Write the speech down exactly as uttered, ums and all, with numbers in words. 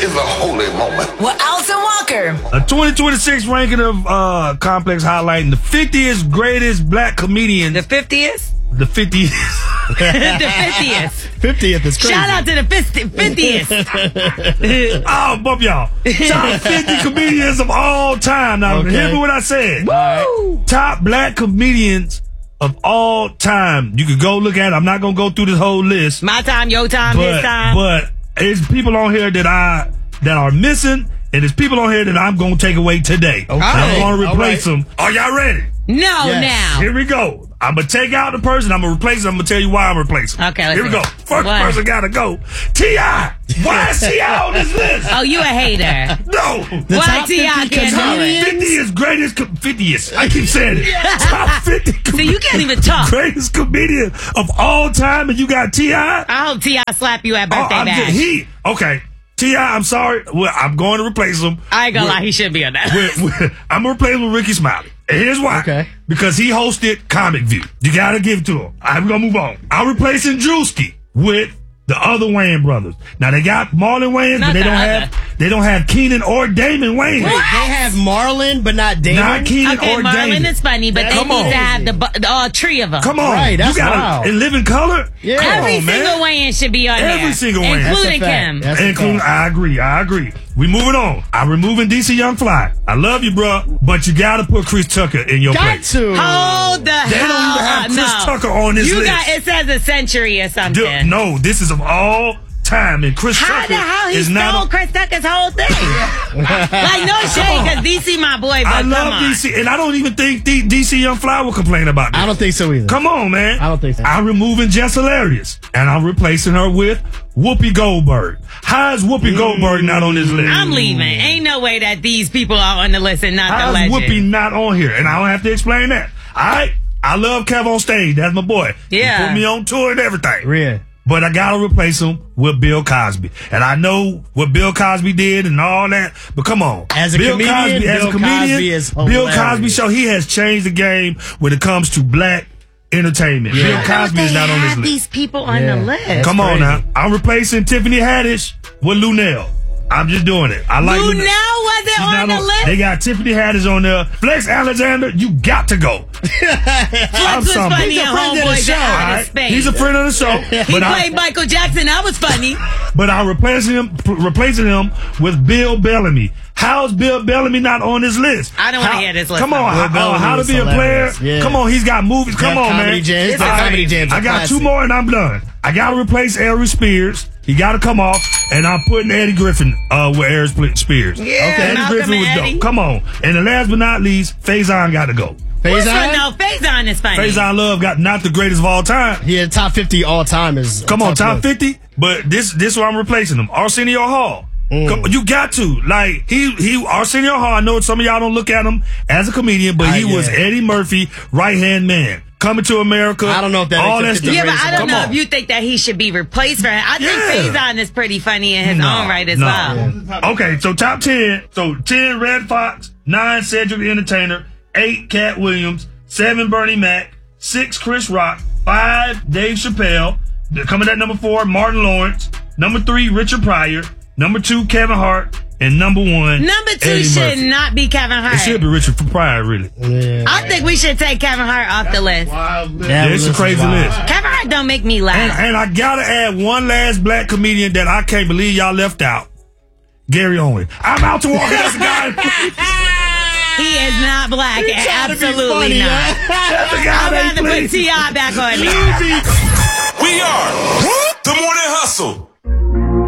is a holy moment. With Alton Walker. A twenty twenty-six ranking of uh, Complex highlighting the fiftieth greatest black comedians. The fiftieth? The fiftieth. The fiftieth. fiftieth is crazy. Shout out to the fiftieth. Oh, bump y'all. Top fifty comedians of all time. Now, Okay. hear me what I said. Woo! Top black comedians of all time. You could go look at it. I'm not going to go through this whole list. My time, your time, But, his time. but it's people on here that I that are missing, and there's people on here that I'm going to take away today. Okay. I'm going to All replace right. them. Are y'all ready? No, Yes. now. Here we go. I'm going to take out the person. I'm going to replace them. I'm going to tell you why I'm replacing them. Okay, let's Here we go. go. First What? person got to go. T I Why is T I on this list? Oh, you a hater. No. The Why top T I fifty can't do it? fiftieth greatest, co- fiftieth. I keep saying it. Top fifty So you can't even talk. greatest comedian of all time, and you got T I I hope T I slap you at Oh, birthday I'm bash. just- he okay. T I I'm sorry. Well, I'm going to replace him. I ain't gonna with- lie, he should be on that. with- with- I'm gonna replace him with Ricky Smiley. And here's why. Okay. Because he hosted Comic View. You gotta give it to him. I'm gonna move on. I'm replacing Drewski with the other Wayans brothers. Now they got Marlon Wayans, Not but they the don't other. have they don't have Keenan or Damon Wayans. Wait, they have Marlon, but not Damon? Not Keenan Okay, or Marlon Damon. is funny, but they Come need on. to have the bu- the uh, three of them. Come on, Right, that's you gotta, wild. in living color. Yeah. Come Every on, single man. Wayans should be on there. Every single Wayans. That's a Including fact. Kim. That's a Including, fact. I agree, I agree. We moving on. I'm removing D C Young Fly. I love you, bro, but you gotta put Chris Tucker in your Got place. to. Hold the They don't hell even have up. Chris No. Tucker on this you list. got, it says a century or something. Dude, no, this is of all time, and Chris How Tucker the hell he is stole not. Chris Tucker's whole thing? Like, no shade, because D C my boy, but I come love on. D C, and I don't even think D- DC Young Fly will complain about this. I don't think so either. Come on, man. I don't think so. I'm removing Jess Hilarious, and I'm replacing her with Whoopi Goldberg. How is Whoopi Goldberg not on this list? I'm leaving. Ain't no way that these people are on the list and not How the is legend. Whoopi not on here? And I don't have to explain that. All right? I love Kev on stage. That's my boy. Yeah. He put me on tour and everything. Yeah. But I gotta replace him with Bill Cosby. And I know what Bill Cosby did and all that. But come on. As a Bill comedian, Cosby, as Bill a comedian, Cosby is Bill hilarious. Cosby show, he has changed the game when it comes to black entertainment. Yeah. Bill I thought Cosby they is not on this had list. these people on Yeah. the list. That's Come on crazy. now. I'm replacing Tiffany Haddish with Lunel. I'm just doing it. I like Lunel Lunel. wasn't She's on not the list? They got Tiffany Haddish on there. Flex Alexander, you got to go. Flex was something. funny He's a in friend of the Homeboys show, at All Outer right? Space. He's a friend of the show. He but played I, Michael Jackson. That was funny. but I'm replacing him, p- replacing him with Bill Bellamy. How's Bill Bellamy not on this list? I don't wanna How- hear this list Come no on, more. how, Bill uh, how to Bellamy be a was player? hilarious. Yeah. Come on, he's got movies. Come That on, Comedy man. Jams, It's that all Comedy right. Jams are I got classic. two more and I'm done. I got to replace Ari Spears. He got to come off, and I'm putting Eddie Griffin uh, with Ari Sp- Spears. Yeah, okay, Eddie Malcolm Griffin was and Eddie. dope. Come on. And the last but not least, Faison got to go. What's Faison? one? No, Faison is funny. Faison Love got not the greatest of all time. Yeah, top fifty all time is. Come on, tough top list. fifty. But this this where I'm replacing him. Arsenio Hall. Mm. Come, you got to like he he Arsenio Hall. I know some of y'all don't look at him as a comedian, but I- he was yeah. Eddie Murphy right hand man. Coming to America. I don't know if that all makes that it stuff. Yeah, but I don't Come know on. if you think that he should be replaced for him. I think Yeah. Faison is pretty funny in his No, own right as no. well. Okay, so top ten. So ten Red Fox, nine Cedric the Entertainer, eight Cat Williams, seven Bernie Mac, six Chris Rock, five Dave Chappelle. Coming at number four, Martin Lawrence. Number three, Richard Pryor. Number two, Kevin Hart. And number one, Number two Eddie should Murphy. not be Kevin Hart. It should be Richard Pryor, really. Yeah. I think we should take Kevin Hart off the list. That Yeah, it's a list is crazy wild. list. Kevin Hart don't make me laugh. And, and I gotta add one last black comedian that I can't believe y'all left out. Gary Owen. I'm out to walk. That's the guy. He is not black. You trying to be Absolutely funny, not. huh? That's the guy I'd they rather put please. T I back on there. We are the Morning Hustle.